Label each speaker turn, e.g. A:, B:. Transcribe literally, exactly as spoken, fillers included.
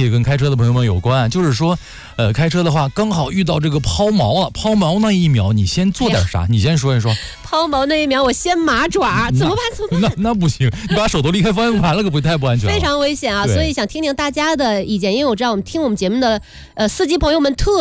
A: 题也跟开车的朋友们有关，就是说，呃，开车的话刚好遇到这个抛锚了，抛锚那一秒，你先做点啥？哎、你先说一说。
B: 抛锚那一秒，我先麻爪，怎么办？怎么办？
A: 那那不行，你把手都离开方向盘了，可不太不安全了，
B: 非常危险啊！所以想听听大家的意见，因为我知道我们听我们节目的呃司机朋友们特